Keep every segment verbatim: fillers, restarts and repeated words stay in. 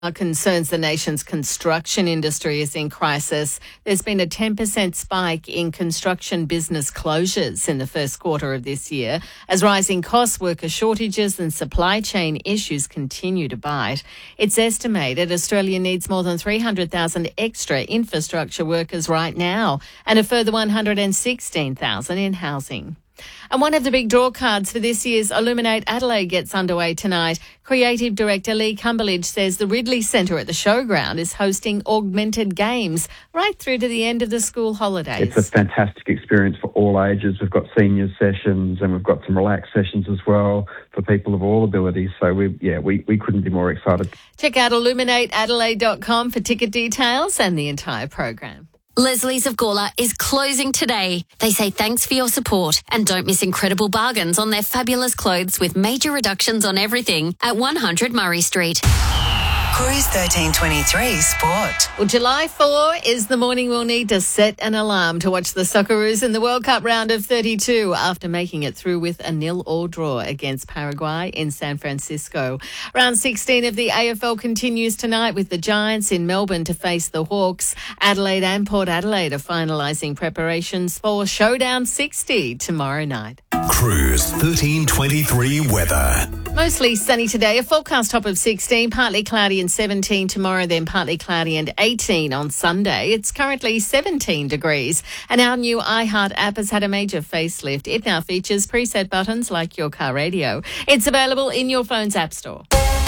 Concerns the nation's construction industry is in crisis. There's been a ten percent spike in construction business closures in the first quarter of this year as rising costs, worker shortages and supply chain issues continue to bite. It's estimated Australia needs more than three hundred thousand extra infrastructure workers right now and a further one hundred sixteen thousand in housing. And one of the big draw cards for this year's Illuminate Adelaide gets underway tonight. Creative Director Lee Cumberledge says the Ridley Centre at the Showground is hosting augmented games right through to the end of the school holidays. It's a fantastic experience for all ages. We've got senior sessions and we've got some relaxed sessions as well for people of all abilities. So, we yeah, we, we couldn't be more excited. Check out illuminate adelaide dot com for ticket details and the entire program. Leslie's of Gawler is closing today. They say thanks for your support and don't miss incredible bargains on their fabulous clothes with major reductions on everything at one hundred Murray Street. Cruise thirteen twenty-three Sport. Well, July fourth is the morning we'll need to set an alarm to watch the Socceroos in the World Cup round of thirty-two after making it through with a nil-all draw against Paraguay in San Francisco. Round sixteen of the A F L continues tonight with the Giants in Melbourne to face the Hawks. Adelaide and Port Adelaide are finalising preparations for Showdown sixty tomorrow night. Cruise thirteen twenty-three weather. Mostly sunny today, a forecast top of sixteen, partly cloudy and seventeen tomorrow, then partly cloudy and eighteen on Sunday. It's currently seventeen degrees. And our new iHeart app has had a major facelift. It now features preset buttons like your car radio. It's available in your phone's app store.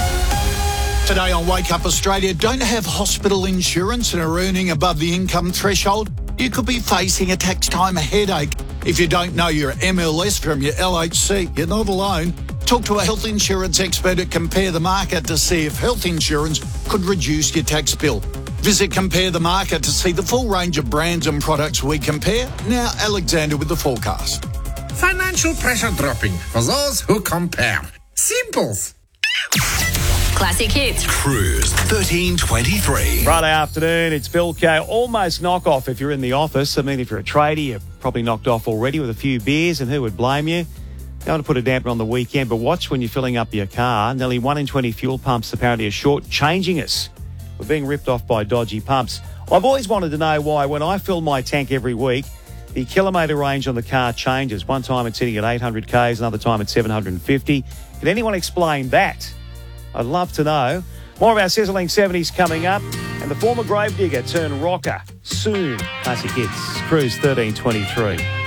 Today on Wake Up Australia, don't have hospital insurance and are earning above the income threshold? You could be facing a tax time headache. If you don't know your M L S from your L H C, you're not alone. Talk to a health insurance expert at Compare the Market to see if health insurance could reduce your tax bill. Visit Compare the Market to see the full range of brands and products we compare. Now, Alexander with the forecast. Financial pressure dropping for those who compare. Simples. Classic hits. Cruise thirteen twenty-three. Friday afternoon, it's Bill K. Almost knock off if you're in the office. I mean, if you're a tradie, you're probably knocked off already with a few beers, and who would blame you? Don't want to put a damper on the weekend, but watch when you're filling up your car. Nearly one in twenty fuel pumps apparently are short-changing us. We're being ripped off by dodgy pumps. I've always wanted to know why when I fill my tank every week, the kilometre range on the car changes. One time it's sitting at eight hundred kays, another time it's seven hundred fifty. Can anyone explain that? I'd love to know. More of our sizzling seventies coming up. And the former gravedigger turned rocker soon. Classic hits. Cruise thirteen twenty-three.